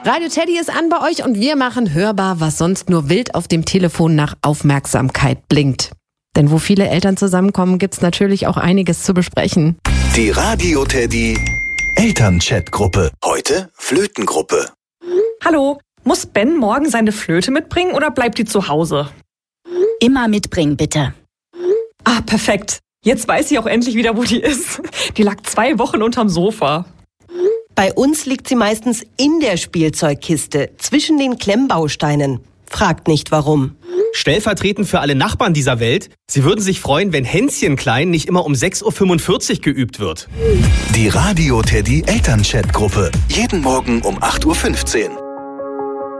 Radio Teddy ist an bei euch und wir machen hörbar, was sonst nur wild auf dem Telefon nach Aufmerksamkeit blinkt. Denn wo viele Eltern zusammenkommen, gibt's natürlich auch einiges zu besprechen. Die Radio Teddy Elternchat-Gruppe. Heute Flötengruppe. Hallo, muss Ben morgen seine Flöte mitbringen oder bleibt die zu Hause? Immer mitbringen, bitte. Ah, perfekt. Jetzt weiß ich auch endlich wieder, wo die ist. Die lag 2 Wochen unterm Sofa. Bei uns liegt sie meistens in der Spielzeugkiste, zwischen den Klemmbausteinen. Fragt nicht, warum. Stellvertretend für alle Nachbarn dieser Welt, sie würden sich freuen, wenn Hänschen klein nicht immer um 6:45 Uhr geübt wird. Die Radio Teddy Elternchat-Gruppe. Jeden Morgen um 8:15 Uhr.